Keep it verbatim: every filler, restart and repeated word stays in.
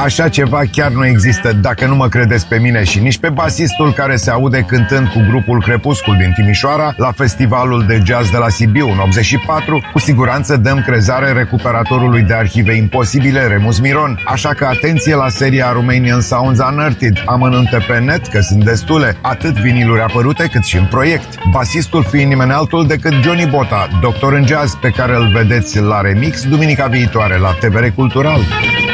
Așa ceva chiar nu există, dacă nu mă credeți pe mine și nici pe basistul care se aude cântând cu grupul Crepuscul din Timișoara la festivalul de jazz de la Sibiu în optzeci și patru. Cu siguranță dăm crezare recuperatorului de arhive imposibile Remus Miron. Așa că atenție la seria Romanian Sounds Unearthed. Amănunte pe net, că sunt destule, atât viniluri apărute cât și în proiect. Basistul fiind nimeni altul decât Johnny Bota, doctor în jazz, pe care îl vedeți la Remix duminica viitoare la T V R Cultural.